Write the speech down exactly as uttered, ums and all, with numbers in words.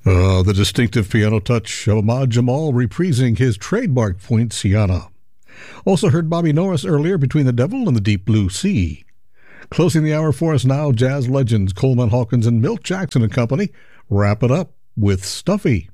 Uh, the distinctive piano touch of Ahmad Jamal reprising his trademark Poinciana. Also heard Bobby Norris earlier, Between the Devil and the Deep Blue Sea. Closing the hour for us now, jazz legends Coleman Hawkins and Milt Jackson and Company wrap it up with Stuffy.